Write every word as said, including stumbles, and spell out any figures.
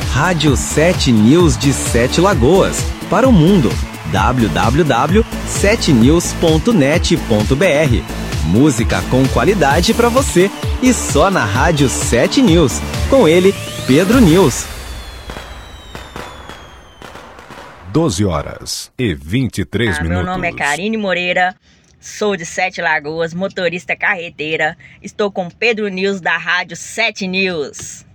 Rádio sete News de Sete Lagoas, para o mundo. w w w ponto sete news ponto net ponto b r. Música com qualidade para você e só na Rádio sete News. Com ele, Pedro News. doze horas e vinte e três ah, minutos. Meu nome é Karine Moreira, sou de Sete Lagoas, motorista carreteira. Estou com Pedro News da Rádio sete News.